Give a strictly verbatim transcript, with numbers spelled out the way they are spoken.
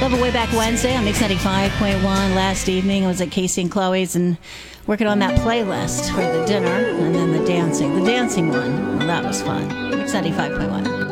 Nova Way Back Wednesday on Mix ninety-five point one. Last evening, I was at Casey and Chloe's and working on that playlist for the dinner and then the dancing. The dancing one, well, that was fun. Mix ninety-five point one.